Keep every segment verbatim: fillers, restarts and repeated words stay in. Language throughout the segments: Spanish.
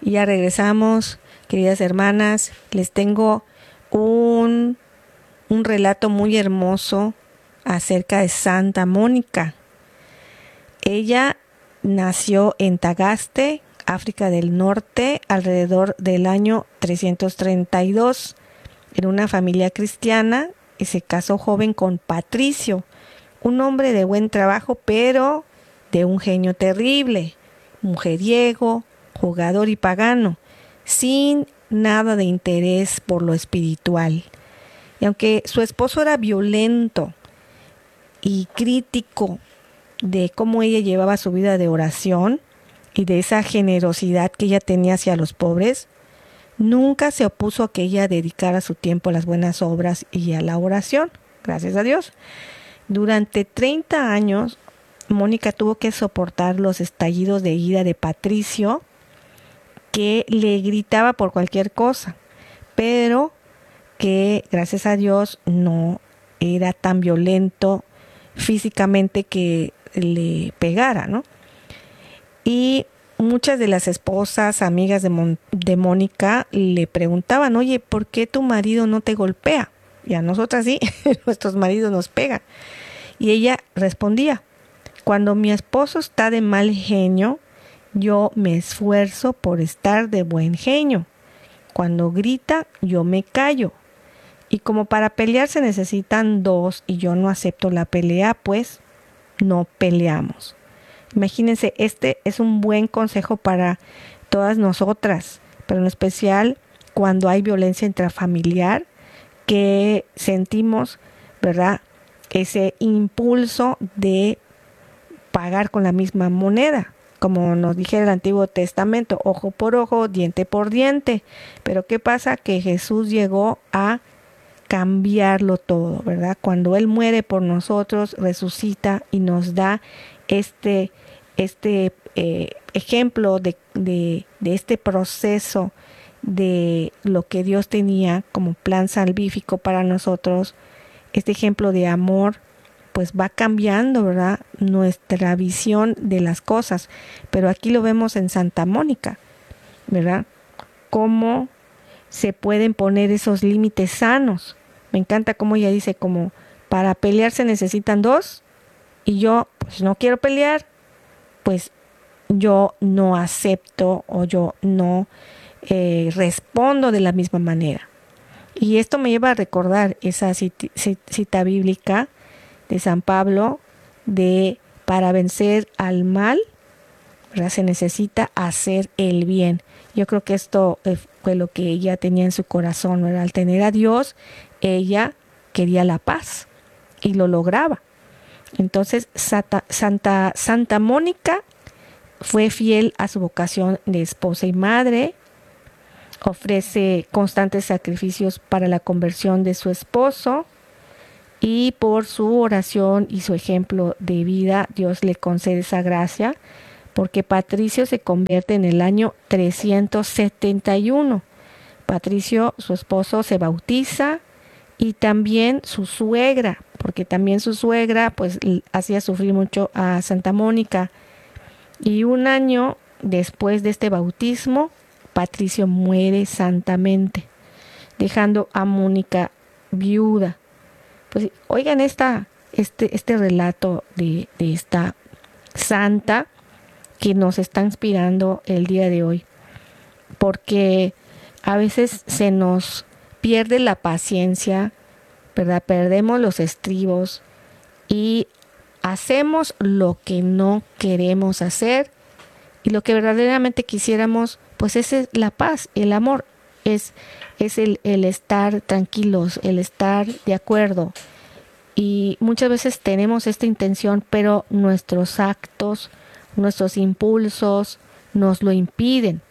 Y ya regresamos, queridas hermanas. Les tengo un, un relato muy hermoso acerca de Santa Mónica. Ella nació en Tagaste, África del Norte, alrededor del año trescientos treinta y dos, en una familia cristiana, y se casó joven con Patricio, un hombre de buen trabajo, pero de un genio terrible, mujeriego, jugador y pagano, sin nada de interés por lo espiritual. Y aunque su esposo era violento y crítico de cómo ella llevaba su vida de oración y de esa generosidad que ella tenía hacia los pobres, nunca se opuso a que ella dedicara su tiempo a las buenas obras y a la oración, gracias a Dios. Durante treinta años, Mónica tuvo que soportar los estallidos de ira de Patricio, que le gritaba por cualquier cosa, pero que gracias a Dios no era tan violento físicamente que le pegara, ¿no? Y muchas de las esposas, amigas de, Mon- de Mónica le preguntaban, oye, ¿por qué tu marido no te golpea? Y a nosotras sí, nuestros maridos nos pegan. Y ella respondía, cuando mi esposo está de mal genio, yo me esfuerzo por estar de buen genio. Cuando grita, yo me callo. Y como para pelear se necesitan dos y yo no acepto la pelea, pues no peleamos. Imagínense, este es un buen consejo para todas nosotras, pero en especial cuando hay violencia intrafamiliar, que sentimos, ¿verdad?, ese impulso de pagar con la misma moneda, como nos dijera el Antiguo Testamento, ojo por ojo, diente por diente. Pero ¿qué pasa? Que Jesús llegó a cambiarlo todo, ¿verdad? Cuando Él muere por nosotros, resucita y nos da este, este eh, ejemplo de, de, de este proceso de lo que Dios tenía como plan salvífico para nosotros. Este ejemplo de amor pues va cambiando, ¿verdad?, nuestra visión de las cosas. Pero aquí lo vemos en Santa Mónica, ¿verdad? Cómo se pueden poner esos límites sanos. Me encanta cómo ella dice, como para pelear se necesitan dos, y yo pues no quiero pelear, pues yo no acepto o yo no eh, respondo de la misma manera. Y esto me lleva a recordar esa cita, cita bíblica de San Pablo de para vencer al mal, ¿verdad?, se necesita hacer el bien. Yo creo que esto fue lo que ella tenía en su corazón, ¿verdad? Al tener a Dios, ella quería la paz y lo lograba. Entonces Santa, Santa, Santa Mónica fue fiel a su vocación de esposa y madre, ofrece constantes sacrificios para la conversión de su esposo, y por su oración y su ejemplo de vida, Dios le concede esa gracia, porque Patricio se convierte en el año trescientos setenta y uno. Patricio, su esposo, se bautiza, y también su suegra, porque también su suegra pues hacía sufrir mucho a Santa Mónica. Y un año después de este bautismo, Patricio muere santamente, dejando a Mónica viuda. Pues oigan esta, este, este relato de, de esta santa que nos está inspirando el día de hoy, porque a veces se nos pierde la paciencia, ¿verdad? Perdemos los estribos y hacemos lo que no queremos hacer, y lo que verdaderamente quisiéramos, pues es la paz, el amor, es, es el, el estar tranquilos, el estar de acuerdo. Y muchas veces tenemos esta intención, pero nuestros actos, nuestros impulsos nos lo impiden.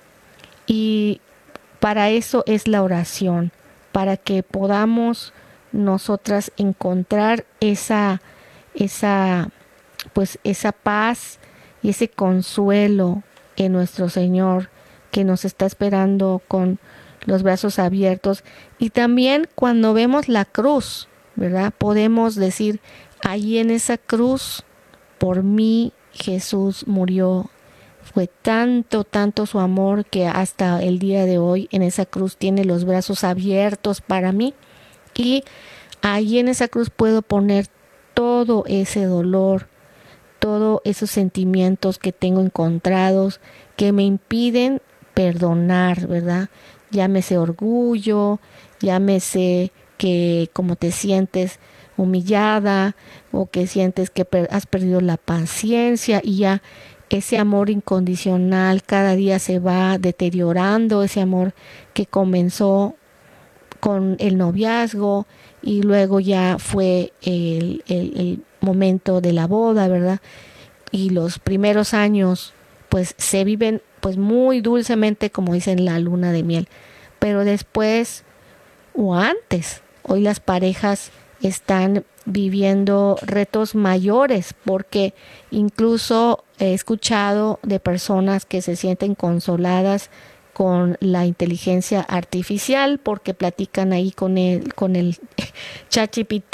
Y para eso es la oración, para que podamos nosotras encontrar esa, esa, pues esa paz y ese consuelo en nuestro Señor, que nos está esperando con los brazos abiertos. Y también cuando vemos la cruz, ¿verdad?, podemos decir, ahí en esa cruz, por mí Jesús murió, Fue tanto, tanto su amor que hasta el día de hoy en esa cruz tiene los brazos abiertos para mí. Y ahí en esa cruz puedo poner todo ese dolor, todos esos sentimientos que tengo encontrados que me impiden perdonar, ¿verdad? Llámese orgullo, llámese que como te sientes humillada o que sientes que per- has perdido la paciencia y ya ese amor incondicional cada día se va deteriorando, ese amor que comenzó con el noviazgo y luego ya fue el, el, el momento de la boda, ¿verdad? Y los primeros años pues se viven pues muy dulcemente como dicen la luna de miel, pero después o antes, hoy las parejas están viviendo retos mayores porque incluso he escuchado de personas que se sienten consoladas con la inteligencia artificial porque platican ahí con el con el ChatGPT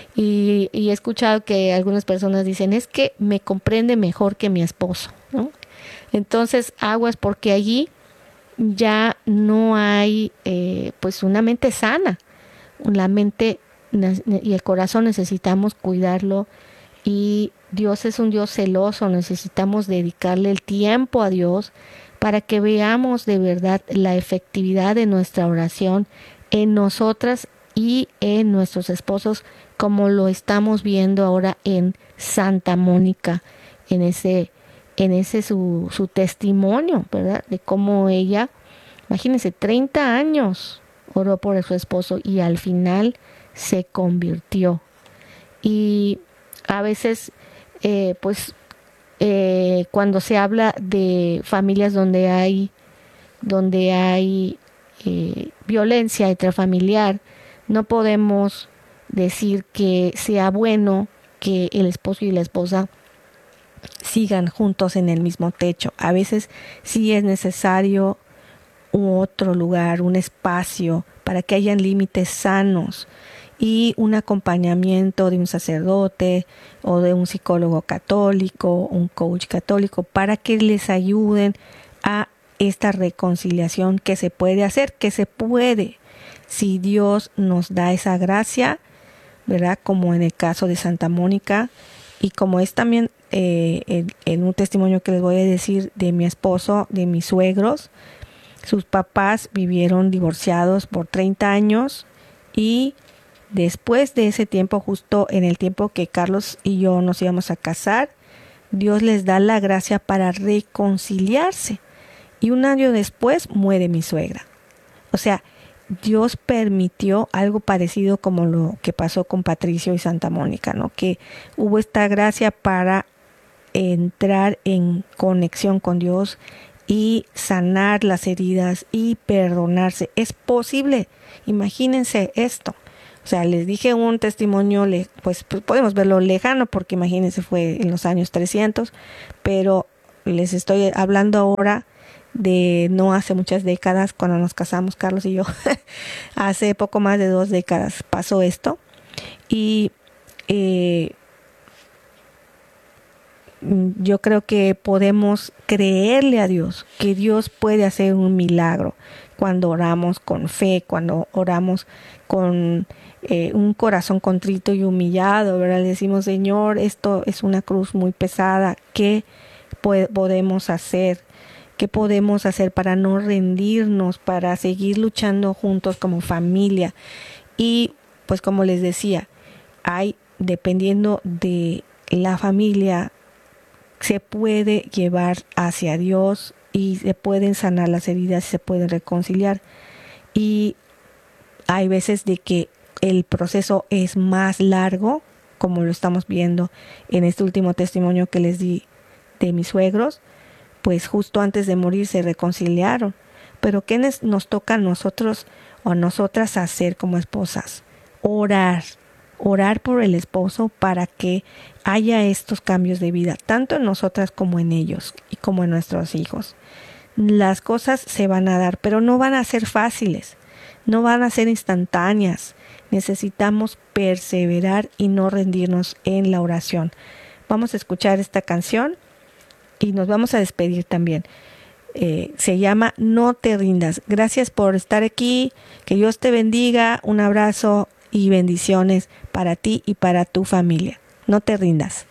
y, y he escuchado que algunas personas dicen es que me comprende mejor que mi esposo, ¿no? Entonces aguas porque allí ya no hay eh, pues una mente sana, la mente y el corazón necesitamos cuidarlo y Dios es un Dios celoso, necesitamos dedicarle el tiempo a Dios para que veamos de verdad la efectividad de nuestra oración en nosotras y en nuestros esposos, como lo estamos viendo ahora en Santa Mónica, en ese, en ese su, su testimonio, ¿verdad? De cómo ella, imagínense, treinta años oró por su esposo y al final se convirtió. Y a veces, eh, pues, eh, cuando se habla de familias donde hay, donde hay eh, violencia intrafamiliar, no podemos decir que sea bueno que el esposo y la esposa sigan juntos en el mismo techo. A veces sí es necesario otro lugar, un espacio para que hayan límites sanos y un acompañamiento de un sacerdote o de un psicólogo católico, un coach católico, para que les ayuden a esta reconciliación que se puede hacer, que se puede, si Dios nos da esa gracia, ¿verdad? Como en el caso de Santa Mónica y como es también eh, en, en un testimonio que les voy a decir de mi esposo, de mis suegros. Sus papás vivieron divorciados por treinta años y después de ese tiempo, justo en el tiempo que Carlos y yo nos íbamos a casar, Dios les da la gracia para reconciliarse. Y un año después muere mi suegra. O sea, Dios permitió algo parecido como lo que pasó con Patricio y Santa Mónica, ¿no? Que hubo esta gracia para entrar en conexión con Dios y sanar las heridas y perdonarse. Es posible. Imagínense esto. O sea, les dije un testimonio, pues podemos verlo lejano porque imagínense fue en los años trescientos, pero les estoy hablando ahora de no hace muchas décadas cuando nos casamos Carlos y yo. Hace poco más de dos décadas pasó esto y eh, yo creo que podemos creerle a Dios que Dios puede hacer un milagro cuando oramos con fe, cuando oramos con eh, un corazón contrito y humillado, ¿verdad? Le decimos, Señor, esto es una cruz muy pesada, ¿qué podemos hacer? ¿Qué podemos hacer para no rendirnos, para seguir luchando juntos como familia? Y pues como les decía, hay, dependiendo de la familia, se puede llevar hacia Dios y se pueden sanar las heridas y se pueden reconciliar. Y hay veces de que el proceso es más largo, como lo estamos viendo en este último testimonio que les di de mis suegros, pues justo antes de morir se reconciliaron. Pero ¿qué nos toca a nosotros o a nosotras hacer como esposas? Orar, orar por el esposo para que haya estos cambios de vida, tanto en nosotras como en ellos y como en nuestros hijos. Las cosas se van a dar, pero no van a ser fáciles, no van a ser instantáneas. Necesitamos perseverar y no rendirnos en la oración. Vamos a escuchar esta canción y nos vamos a despedir también. Eh, se llama No te rindas. Gracias por estar aquí. Que Dios te bendiga. Un abrazo y bendiciones para ti y para tu familia. No te rindas.